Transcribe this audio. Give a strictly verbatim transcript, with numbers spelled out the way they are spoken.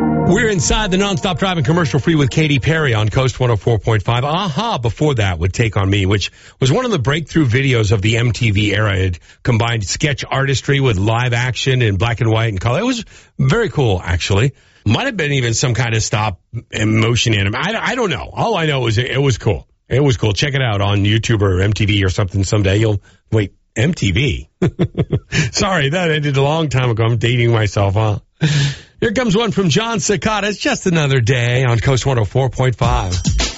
We're inside the Nonstop Driving commercial free with Katy Perry on Coast one oh four point five. Aha, before that would Take On Me, which was one of the breakthrough videos of the M T V era. It combined sketch artistry with live action in black and white and color. It was very cool, actually. Might have been even some kind of stop motion anime. I, I don't know. All I know is it, it was cool. It was cool. Check it out on YouTube or M T V or something someday. You'll, wait, M T V? Sorry, that ended a long time ago. I'm dating myself, huh? Here comes one from John Cicada. It's just another day on Coast one oh four point five.